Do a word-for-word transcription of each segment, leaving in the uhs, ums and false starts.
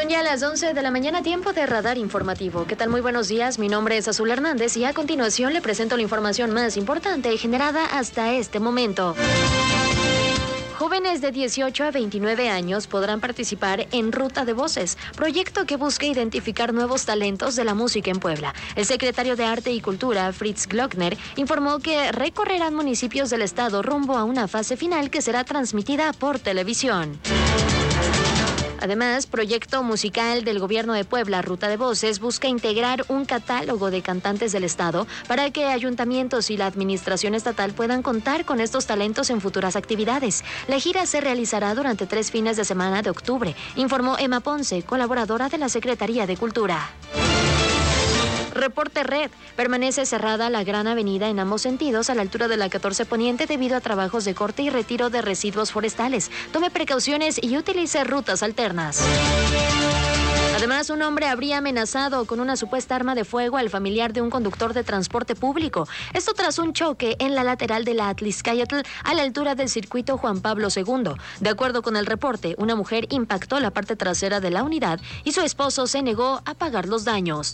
Son ya las once de la mañana, tiempo de Radar Informativo. ¿Qué tal? Muy buenos días, mi nombre es Azul Hernández y a continuación le presento la información más importante generada hasta este momento. Jóvenes de dieciocho a veintinueve años podrán participar en Ruta de Voces, proyecto que busca identificar nuevos talentos de la música en Puebla. El secretario de Arte y Cultura, Fritz Glockner, informó que recorrerán municipios del estado rumbo a una fase final que será transmitida por televisión. Además, proyecto musical del gobierno de Puebla, Ruta de Voces, busca integrar un catálogo de cantantes del estado para que ayuntamientos y la administración estatal puedan contar con estos talentos en futuras actividades. La gira se realizará durante tres fines de semana de octubre, informó Emma Ponce, colaboradora de la Secretaría de Cultura. Reporte Red. Permanece cerrada la gran avenida en ambos sentidos a la altura de la catorce Poniente debido a trabajos de corte y retiro de residuos forestales. Tome precauciones y utilice rutas alternas. Además, un hombre habría amenazado con una supuesta arma de fuego al familiar de un conductor de transporte público. Esto tras un choque en la lateral de la Atlixcáyatl a la altura del circuito Juan Pablo segundo. De acuerdo con el reporte, una mujer impactó la parte trasera de la unidad y su esposo se negó a pagar los daños.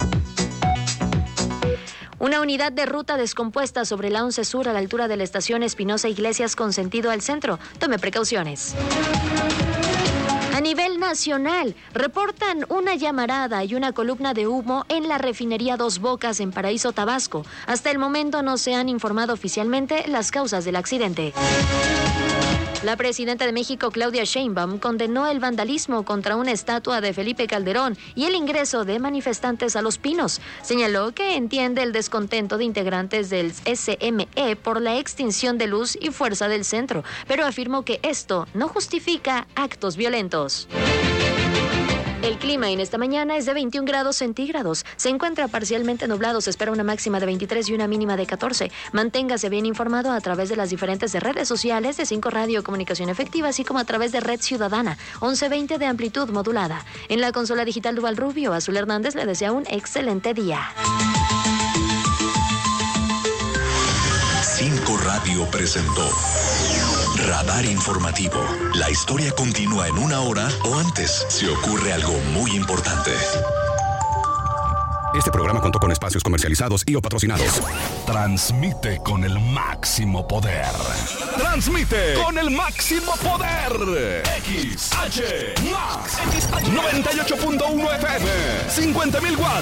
Una unidad de ruta descompuesta sobre la once Sur a la altura de la estación Espinosa Iglesias con sentido al centro. Tome precauciones. A nivel nacional, reportan una llamarada y una columna de humo en la refinería Dos Bocas en Paraíso, Tabasco. Hasta el momento no se han informado oficialmente las causas del accidente. La presidenta de México, Claudia Sheinbaum, condenó el vandalismo contra una estatua de Felipe Calderón y el ingreso de manifestantes a Los Pinos. Señaló que entiende el descontento de integrantes del S M E por la extinción de Luz y Fuerza del Centro, pero afirmó que esto no justifica actos violentos. El clima en esta mañana es de veintiún grados centígrados. Se encuentra parcialmente nublado. Se espera una máxima de veintitrés y una mínima de catorce. Manténgase bien informado a través de las diferentes redes sociales de cinco Radio Comunicación Efectiva, así como a través de Red Ciudadana, once veinte de amplitud modulada. En la consola digital Duval Rubio, Azul Hernández le desea un excelente día. cinco Radio presentó Radar Informativo. La historia continúa en una hora o antes si ocurre algo muy importante. Este programa contó con espacios comercializados y o patrocinados. Transmite con el máximo poder. Transmite con el máximo poder. X H Max noventa y ocho punto uno F M. cincuenta mil watts.